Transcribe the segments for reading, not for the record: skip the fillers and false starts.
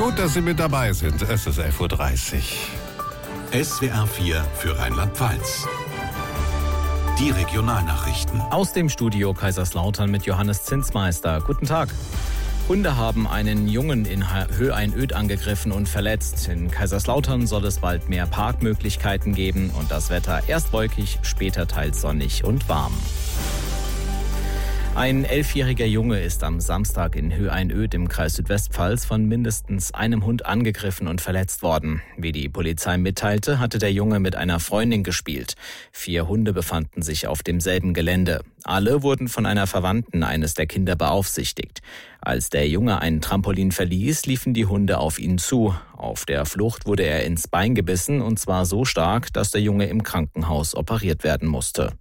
Gut, dass Sie mit dabei sind. Es ist 11.30 Uhr. SWR 4 für Rheinland-Pfalz. Die Regionalnachrichten. Aus dem Studio Kaiserslautern mit Johannes Zinsmeister. Guten Tag. Hunde haben einen Jungen in Höhe-Einöd angegriffen und verletzt. In Kaiserslautern soll es bald mehr Parkmöglichkeiten geben und das Wetter erst wolkig, später teils sonnig und warm. Ein 11-jähriger Junge ist am Samstag in Höhe-Einöd im Kreis Südwestpfalz von mindestens einem Hund angegriffen und verletzt worden. Wie die Polizei mitteilte, hatte der Junge mit einer Freundin gespielt. 4 Hunde befanden sich auf demselben Gelände. Alle wurden von einer Verwandten eines der Kinder beaufsichtigt. Als der Junge ein Trampolin verließ, liefen die Hunde auf ihn zu. Auf der Flucht wurde er ins Bein gebissen und zwar so stark, dass der Junge im Krankenhaus operiert werden musste.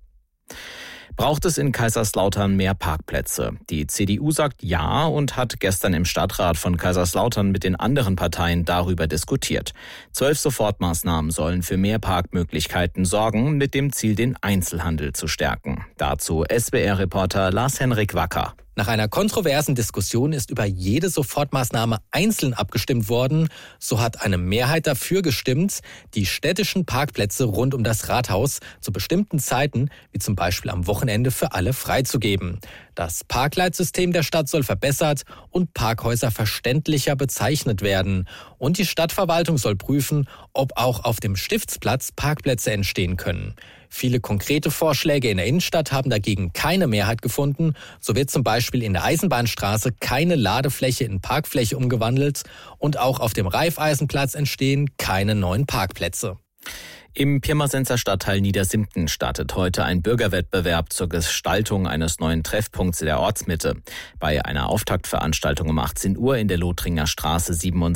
Braucht es in Kaiserslautern mehr Parkplätze? Die CDU sagt ja und hat gestern im Stadtrat von Kaiserslautern mit den anderen Parteien darüber diskutiert. 12 Sofortmaßnahmen sollen für mehr Parkmöglichkeiten sorgen, mit dem Ziel, den Einzelhandel zu stärken. Dazu SWR-Reporter Lars-Henrik Wacker. Nach einer kontroversen Diskussion ist über jede Sofortmaßnahme einzeln abgestimmt worden. So hat eine Mehrheit dafür gestimmt, die städtischen Parkplätze rund um das Rathaus zu bestimmten Zeiten, wie zum Beispiel am Wochenende, für alle freizugeben. Das Parkleitsystem der Stadt soll verbessert und Parkhäuser verständlicher bezeichnet werden. Und die Stadtverwaltung soll prüfen, ob auch auf dem Stiftsplatz Parkplätze entstehen können. Viele konkrete Vorschläge in der Innenstadt haben dagegen keine Mehrheit gefunden. So wird zum Beispiel in der Eisenbahnstraße keine Ladefläche in Parkfläche umgewandelt und auch auf dem Raiffeisenplatz entstehen keine neuen Parkplätze. Im Pirmasenser Stadtteil Niedersimpten startet heute ein Bürgerwettbewerb zur Gestaltung eines neuen Treffpunkts in der Ortsmitte. Bei einer Auftaktveranstaltung um 18 Uhr in der Lothringer Straße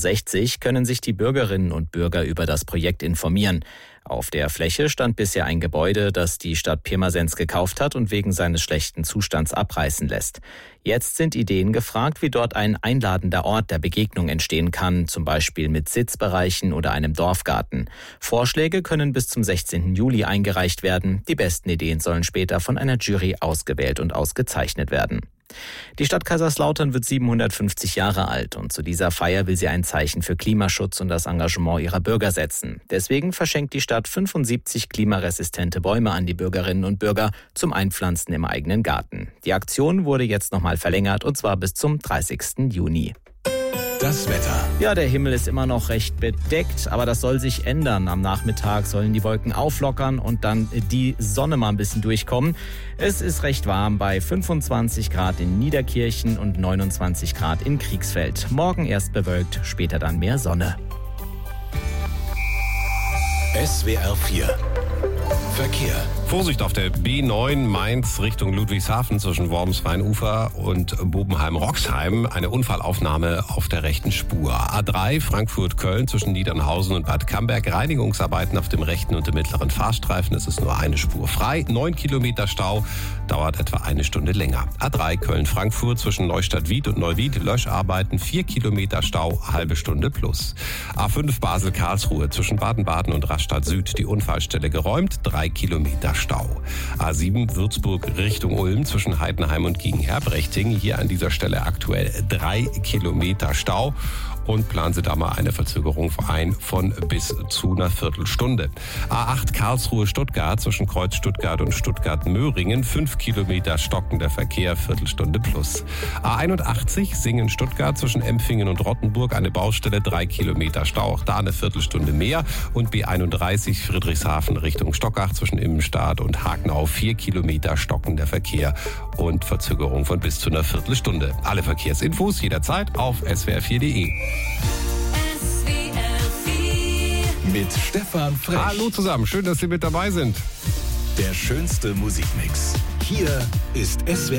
67 können sich die Bürgerinnen und Bürger über das Projekt informieren. Auf der Fläche stand bisher ein Gebäude, das die Stadt Pirmasens gekauft hat und wegen seines schlechten Zustands abreißen lässt. Jetzt sind Ideen gefragt, wie dort ein einladender Ort der Begegnung entstehen kann, zum Beispiel mit Sitzbereichen oder einem Dorfgarten. Vorschläge können bis zum 16. Juli eingereicht werden. Die besten Ideen sollen später von einer Jury ausgewählt und ausgezeichnet werden. Die Stadt Kaiserslautern wird 750 Jahre alt und zu dieser Feier will sie ein Zeichen für Klimaschutz und das Engagement ihrer Bürger setzen. Deswegen verschenkt die Stadt 75 klimaresistente Bäume an die Bürgerinnen und Bürger zum Einpflanzen im eigenen Garten. Die Aktion wurde jetzt nochmal verlängert und zwar bis zum 30. Juni. Das Wetter. Ja, der Himmel ist immer noch recht bedeckt, aber das soll sich ändern. Am Nachmittag sollen die Wolken auflockern und dann die Sonne mal ein bisschen durchkommen. Es ist recht warm bei 25 Grad in Niederkirchen und 29 Grad in Kriegsfeld. Morgen erst bewölkt, später dann mehr Sonne. SWR 4 Verkehr. Vorsicht auf der B9 Mainz Richtung Ludwigshafen zwischen Worms-Rheinufer und Bobenheim-Roxheim. Eine Unfallaufnahme auf der rechten Spur. A3 Frankfurt-Köln zwischen Niedernhausen und Bad Camberg. Reinigungsarbeiten auf dem rechten und dem mittleren Fahrstreifen. Es ist nur eine Spur frei. 9 Kilometer Stau. Dauert etwa eine Stunde länger. A3 Köln-Frankfurt zwischen Neustadt-Wied und Neuwied. Löscharbeiten 4 Kilometer Stau. Halbe Stunde plus. A5 Basel-Karlsruhe zwischen Baden-Baden und Rastatt Süd. Die Unfallstelle geräumt. 3 Kilometer Stau. A7 Würzburg Richtung Ulm zwischen Heidenheim und Gießen-Herbrechting. Hier an dieser Stelle aktuell 3 Kilometer Stau. Und planen Sie da mal eine Verzögerung ein von bis zu einer Viertelstunde. A8 Karlsruhe-Stuttgart zwischen Kreuz Stuttgart und Stuttgart-Möhringen. 5 Kilometer stockender Verkehr, Viertelstunde plus. A81 Singen-Stuttgart zwischen Empfingen und Rottenburg. Eine Baustelle, 3 Kilometer Stau. Auch da eine Viertelstunde mehr. Und B31 Friedrichshafen Richtung Stockach zwischen Immenstadt und Hagenau. 4 Kilometer stockender Verkehr und Verzögerung von bis zu einer Viertelstunde. Alle Verkehrsinfos jederzeit auf swr4.de. Mit Stefan Frech. Hallo zusammen, schön, dass Sie mit dabei sind. Der schönste Musikmix. Hier ist SWR